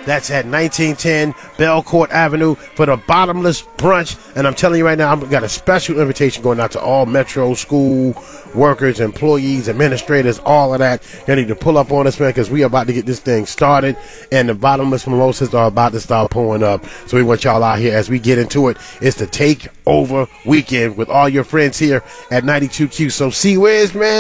That's at 1910 Belcourt Avenue for the Bottomless Brunch. And I'm telling you right now, I've got a special invitation going out to all Metro school workers, employees, administrators, all of that. You need to pull up on us, man, because we are about to get this thing started, and the bottomless mimosas are about to start pouring up. So we want y'all out here as we get into it. It's the Takeover Weekend with all your friends here at 92Q. So see Wiz, man.